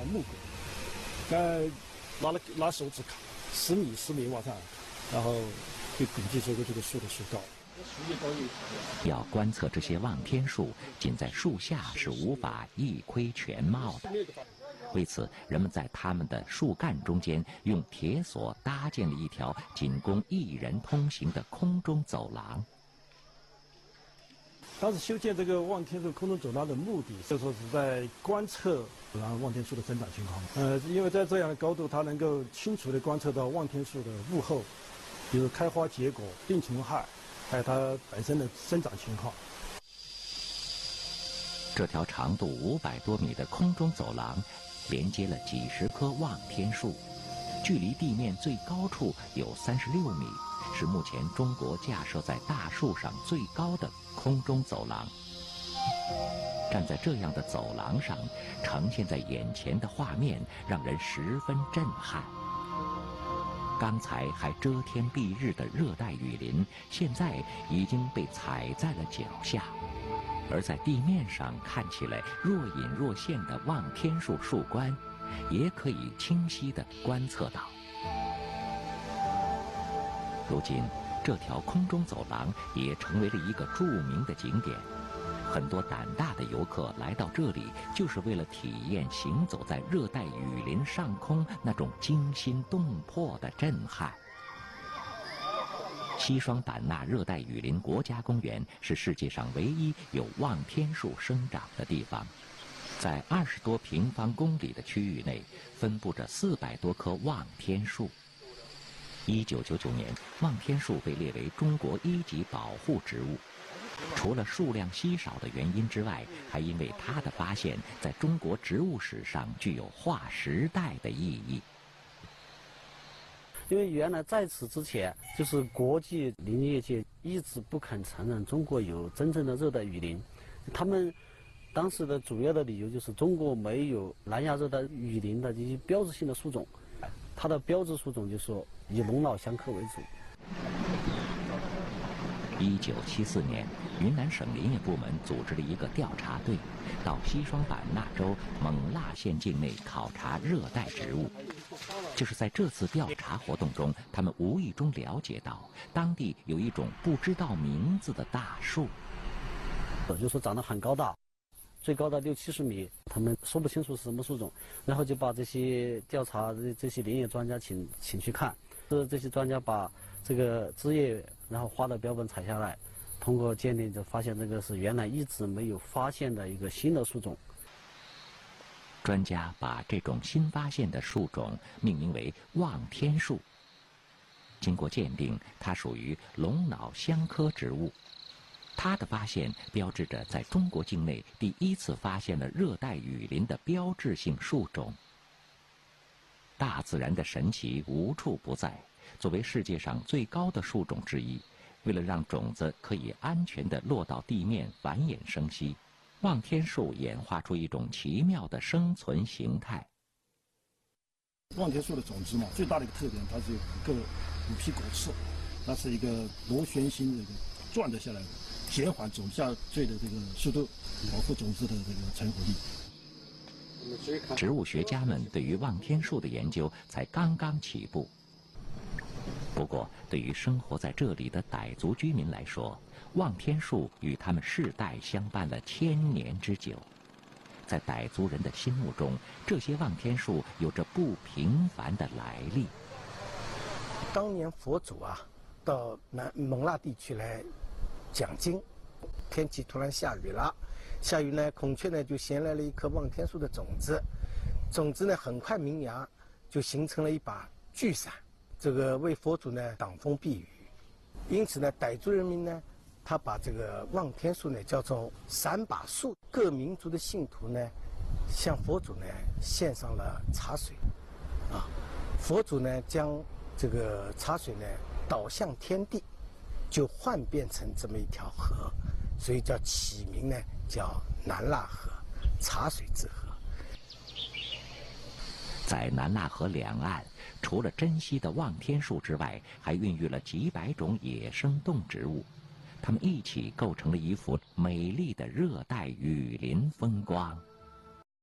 木棍，拿手指卡10米往上，然后就估计这个树的树高。 要观测这些望天树，仅在树下是无法一窥全貌的。为此，人们在它们的树干中间用铁索搭建了一条仅供一人通行的空中走廊。 当时修建这个望天树空中走廊的目的，就说是在观测望天树的增长情况。因为在这样的高度，它能够清楚地观测到望天树的物候，比如开花结果、病虫害，还有它本身的生长情况。 这条长度500多米的空中走廊，连接了几十棵望天树，距离地面最高处有36米，是目前中国架设在大树上最高的空中走廊。站在这样的走廊上，呈现在眼前的画面让人十分震撼。刚才还遮天蔽日的热带雨林，现在已经被踩在了脚下，而在地面上看起来若隐若现的望天树树冠，也可以清晰地观测到。如今，这条空中走廊也成为了一个著名的景点。很多胆大的游客来到这里，就是为了体验行走在热带雨林上空那种惊心动魄的震撼。西双版纳热带雨林国家公园是世界上唯一有望天树生长的地方，在20多平方公里的区域内，分布着400多棵望天树。1999年，望天树被列为中国1级保护植物。除了数量稀少的原因之外，还因为它的发现在中国植物史上具有划时代的意义。 因为原来在此之前，就是国际林业界一直不肯承认中国有真正的热带雨林。他们当时的主要的理由就是中国没有南亚热带雨林的这些标志性的树种，它的标志树种就是说以龙脑香科为主。 1974年，云南省林业部门组织了一个调查队，到西双版纳州勐腊县境内考察热带植物。就是在这次调查活动中，他们无意中了解到，当地有一种不知道名字的大树， 就说长得很高大，最高的60-70米，他们说不清楚是什么树种，然后就把这些调查这些林业专家请去看，这些专家把这个枝叶然后花的标本采下来，通过鉴定就发现这个是原来一直没有发现的一个新的树种。 专家把这种新发现的树种命名为望天树。经过鉴定，它属于龙脑香科植物。它的发现标志着在中国境内第一次发现了热带雨林的标志性树种。大自然的神奇无处不在。作为世界上最高的树种之一，为了让种子可以安全地落到地面繁衍生息，望天树演化出一种奇妙的生存形态。 望天树的种子嘛，最大的一个特点，它是有一个5匹果刺，它是一个螺旋形的一个转着下来的，减缓种下坠的这个速度，保护种子的这个成活力。 植物学家们对于望天树的研究才刚刚起步。不过，对于生活在这里的傣族居民来说，望天树与他们世代相伴了1000年之久。在傣族人的心目中，这些望天树有着不平凡的来历。 当年佛祖到勐腊地区来讲经，天气突然下雨了，下雨呢，孔雀呢就衔来了一颗望天树的种子，种子呢很快萌芽，就形成了一把巨伞。这个为佛祖呢挡风避雨，因此呢，傣族人民呢，他把这个望天树呢叫做伞把树。各民族的信徒呢，向佛祖呢献上了茶水，佛祖呢将这个茶水呢导向天地，就幻变成这么一条河，所以叫起名呢叫南腊河，茶水之河。 在南腊河两岸，除了珍稀的望天树之外，还孕育了几百种野生动植物，它们一起构成了一幅美丽的热带雨林风光。